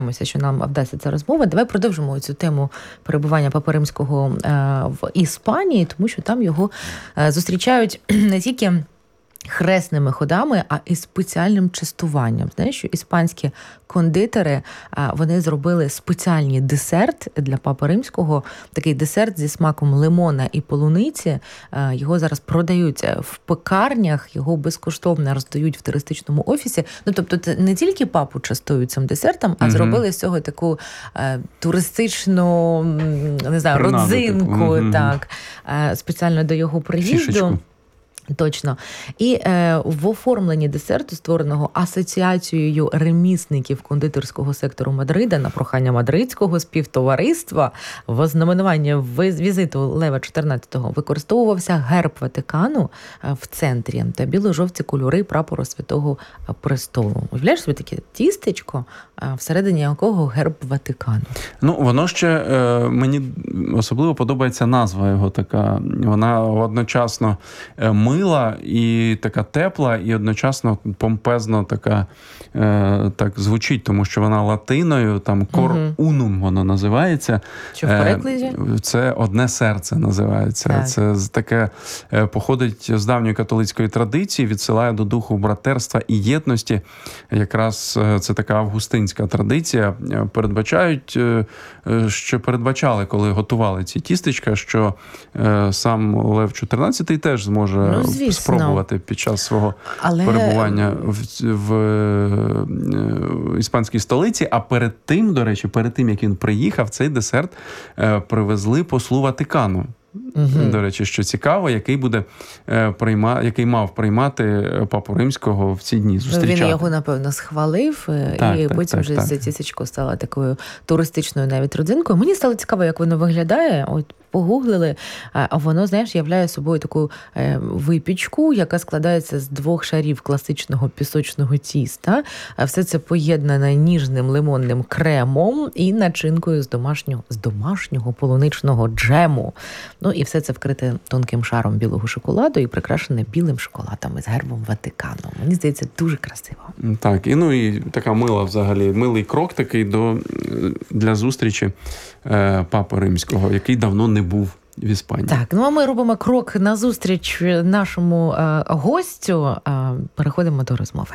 Що нам вдасться ця розмова. Давай продовжимо цю тему перебування Папи Римського в Іспанії, тому що там його зустрічають не тільки хресними ходами, а і спеціальним частуванням. Знаєш, що іспанські кондитери, вони зробили спеціальний десерт для Папи Римського, такий десерт зі смаком лимона і полуниці. Його зараз продають в пекарнях, його безкоштовно роздають в туристичному офісі. Ну, тобто, це не тільки папу частують цим десертом, а зробили з цього таку туристичну, не знаю, родзинку, так, спеціально до його приїзду. Фішечку. Точно. І в оформленні десерту, створеного Асоціацією ремісників кондитерського сектору Мадрида на прохання Мадридського співтовариства, в ознаменування візиту Лева XIV використовувався герб Ватикану в центрі та біло-жовті кольори прапору Святого Престолу. Уявляєш собі таке тістечко, всередині якого герб Ватикану? Ну, воно ще, мені особливо подобається назва його така. Вона одночасно мила і така тепла, і одночасно помпезно така, так звучить, тому що вона латиною, там «cor unum» воно називається. Що в перекладі? Це «одне серце» називається. Так. Це таке походить з давньої католицької традиції, відсилає до духу братерства і єдності. Якраз це така августинська традиція. Передбачали, коли готували ці тістечка, що сам Лев XIV теж зможе спробувати під час свого перебування в іспанській столиці. А перед тим, до речі, як він приїхав, цей десерт привезли послу Ватикану. До речі, що цікаво, який мав приймати Папу Римського в ці дні, зустрічати. Він його, напевно, схвалив, і потім вже це тістечко стало такою туристичною навіть родзинкою. Мені стало цікаво, як воно виглядає. От погуглили, а воно, знаєш, являє собою таку випічку, яка складається з 2 шарів класичного пісочного тіста. Все це поєднане ніжним лимонним кремом і начинкою з домашнього полуничного джему. Ну і все це вкрите тонким шаром білого шоколаду і прикрашене білим шоколадом із гербом Ватикану. Мені здається, дуже красиво. Так, і така мила взагалі, милий крок такий для зустрічі Папи Римського, який давно не був в Іспанії. Так, а ми робимо крок назустріч нашому гостю. Переходимо до розмови.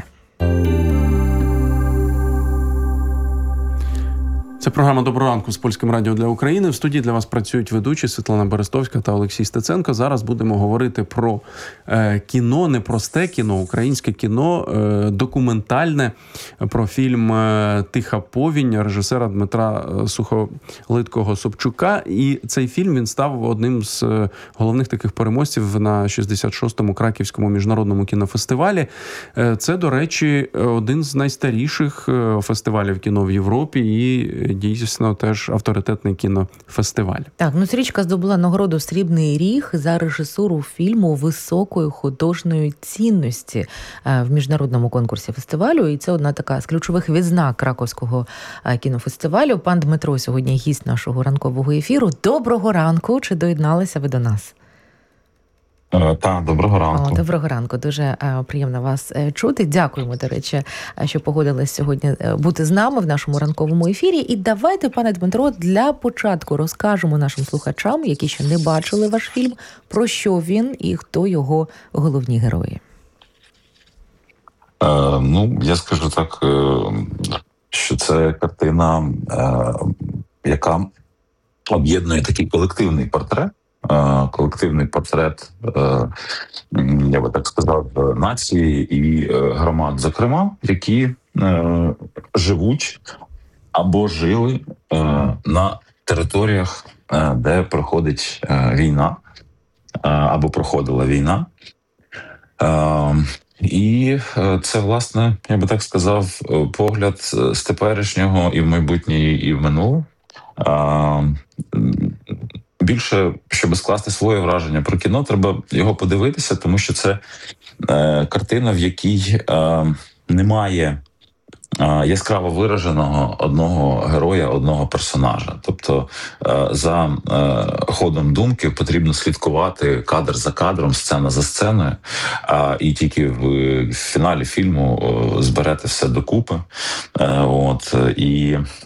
Це програма «Доброго ранку» з Польським радіо для України. В студії для вас працюють ведучі Світлана Берестовська та Олексій Стеценко. Зараз будемо говорити про кіно, не просте кіно, українське кіно, документальне, про фільм «Тиха повінь» режисера Дмитра Сухолиткого-Собчука. І цей фільм, він став одним з головних таких переможців на 66-му Краківському міжнародному кінофестивалі. Це, до речі, один з найстаріших фестивалів кіно в Європі і дійсно теж авторитетний кінофестиваль. Так, стрічка здобула нагороду «Срібний ріг» за режисуру фільму високої художньої цінності в міжнародному конкурсі фестивалю. І це одна така з ключових відзнак Краковського кінофестивалю. Пан Дмитро сьогодні гість нашого ранкового ефіру. Доброго ранку! Чи доєдналися ви до нас? Так, доброго ранку. Доброго ранку. Дуже приємно вас чути. Дякуємо, до речі, що погодились сьогодні бути з нами в нашому ранковому ефірі. І давайте, пане Дмитро, для початку розкажемо нашим слухачам, які ще не бачили ваш фільм, про що він і хто його головні герої. Я скажу так, що це картина, яка об'єднує такий колективний портрет, я би так сказав, нації і громад, зокрема, які живуть або жили на територіях, де проходить війна, або проходила війна. І це, власне, я би так сказав, погляд з теперішнього і в майбутнє, і в минуле. Більше, щоб скласти своє враження про кіно, треба його подивитися, тому що це картина, в якій немає яскраво вираженого одного героя, одного персонажа. Тобто за ходом думки потрібно слідкувати кадр за кадром, сцена за сценою, і тільки в фіналі фільму зберете все докупи. І